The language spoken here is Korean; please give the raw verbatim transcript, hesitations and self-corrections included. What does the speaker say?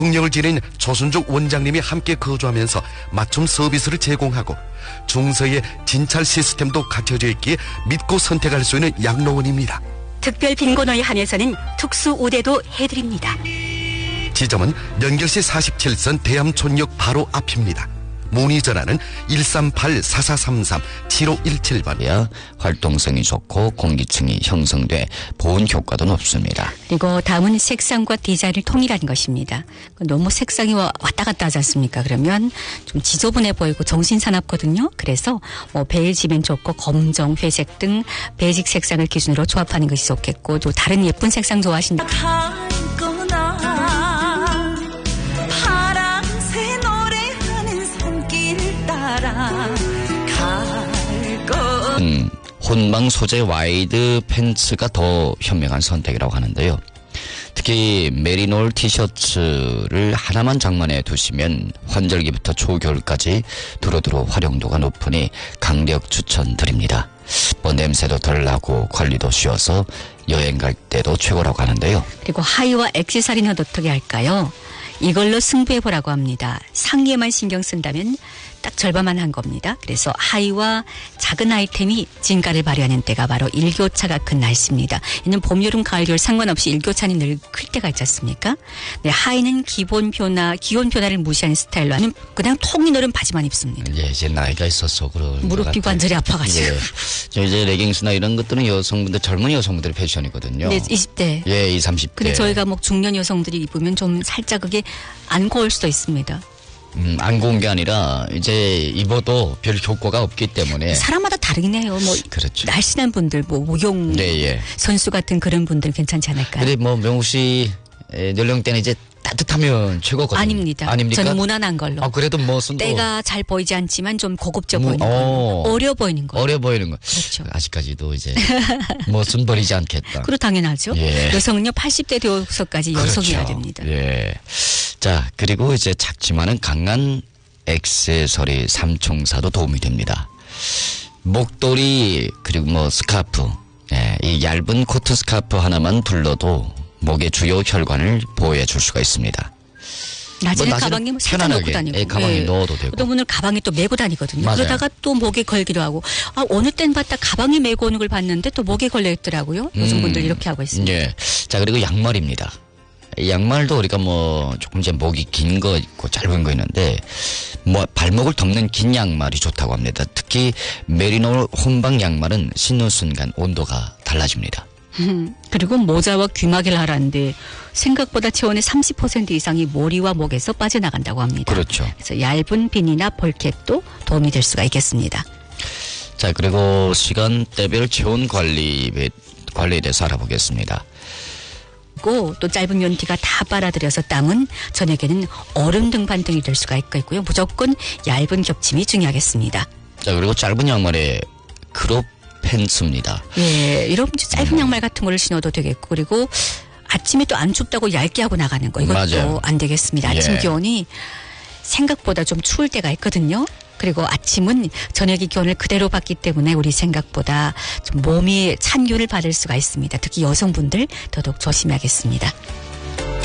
능력을 지닌 조순죽 원장님이 함께 거주하면서 맞춤 서비스를 제공하고 중서에 진찰 시스템도 갖춰져 있기에 믿고 선택할 수 있는 양로원입니다. 특별 빈곤어에 한해서는 특수 우대도 해드립니다. 지점은 연결시 사십칠 선 대암촌역 바로 앞입니다. 문의 전화는 일삼팔 사사삼삼 칠오일칠 번. 활동성이 좋고 공기층이 형성돼 보온 효과도 높습니다. 그리고 다음은 색상과 디자인을 통일하는 것입니다. 너무 색상이 왔다 갔다 하지 않습니까? 그러면 좀 지저분해 보이고 정신사납거든요. 그래서 뭐 베이지면 좋고 검정, 회색 등 베이직 색상을 기준으로 조합하는 것이 좋겠고, 또 다른 예쁜 색상 좋아하신다. 음, 혼방 소재 와이드 팬츠가 더 현명한 선택이라고 하는데요. 특히 메리놀 티셔츠를 하나만 장만해 두시면 환절기부터 초겨울까지 두루두루 활용도가 높으니 강력 추천드립니다. 뭐 냄새도 덜 나고 관리도 쉬워서 여행 갈 때도 최고라고 하는데요. 그리고 하의와 액세서리는 어떻게 할까요? 이걸로 승부해보라고 합니다. 상의에만 신경 쓴다면 딱 절반만 한 겁니다. 그래서 하의와 작은 아이템이 진가를 발휘하는 때가 바로 일교차가 큰 날씨입니다. 이는 봄, 여름, 가을, 겨울 상관없이 일교차는 늘 클 때가 있지 않습니까? 네, 하의는 기본 변화, 기온 변화를 무시하는 스타일로 하는 그냥 통이 넓은 바지만 입습니다. 예, 이제 나이가 있어서 그런 무릎 관절이 아파가지고. 예. 저 이제 레깅스나 이런 것들은 여성분들, 젊은 여성분들의 패션이거든요. 네, 이십 대. 예, 이십, 삼십 대. 근데 저희가 뭐 중년 여성들이 입으면 좀 살짝 그게 안 고울 수도 있습니다. 음, 안 고운 게 아니라 이제 입어도 별 효과가 없기 때문에 사람마다 다르긴 해요. 뭐 그렇죠. 날씬한 분들, 뭐 무용 네, 예. 선수 같은 그런 분들 괜찮지 않을까요? 근데 뭐 명우 씨 연령대는 이제 따뜻하면 최고거든요. 아닙니다. 아닙니까? 저는 무난한 걸로. 아, 그래도 무슨 때가 잘 보이지 않지만 좀 고급져 뭐, 보이는 어. 거, 어려 보이는 거. 어려 보이는 거. 그렇죠. 아직까지도 이제 모순 버리지 않겠다. 그리고 당연하죠. 예. 여성은요 팔십 대 되어서까지 여성이어야 그렇죠. 됩니다. 예. 자, 그리고 이제 작지만은 강한 액세서리 삼총사도 도움이 됩니다. 목도리 그리고 뭐 스카프, 예, 이 얇은 코트 스카프 하나만 둘러도 목의 주요 혈관을 보호해 줄 수가 있습니다. 나중에 뭐 가방에 뭐 살짝 넣고 다니고. 예, 가방에 예. 넣어도 되고. 어떤 분은 가방에 또 메고 다니거든요. 맞아요. 그러다가 또 목에 걸기도 하고. 아, 어느 땐 봤다 가방에 메고 오는 걸 봤는데 또 목에 걸려 있더라고요. 요즘 음, 분들 이렇게 하고 있습니다. 예. 자, 그리고 양말입니다. 이 양말도 우리가 뭐 조금 이제 목이 긴 거 있고 짧은 거 있는데 뭐 발목을 덮는 긴 양말이 좋다고 합니다. 특히 메리놀 혼방 양말은 신는 순간 온도가 달라집니다. 음, 그리고 모자와 귀마개를 하라는데 생각보다 체온의 삼십 퍼센트 이상이 머리와 목에서 빠져나간다고 합니다. 그렇죠. 그래서 얇은 비니나 볼캡도 도움이 될 수가 있겠습니다. 자, 그리고 시간대별 체온 관리, 관리에 대해서 알아보겠습니다. 또 짧은 면티가 다 빨아들여서 땀은 저녁에는 얼음 등 반등이 될 수가 있고요. 무조건 얇은 겹침이 중요하겠습니다. 자, 그리고 짧은 양말에 크롭 팬츠입니다. 예, 이런 짧은 양말 같은 걸 신어도 되겠고, 그리고 아침에 또 안 춥다고 얇게 하고 나가는 거, 이것도 맞아요. 안 되겠습니다. 아침 예. 기온이 생각보다 좀 추울 때가 있거든요. 그리고 아침은 저녁의 기온을 그대로 받기 때문에 우리 생각보다 좀 몸이 찬 기운을 받을 수가 있습니다. 특히 여성분들 더더욱 조심해야겠습니다.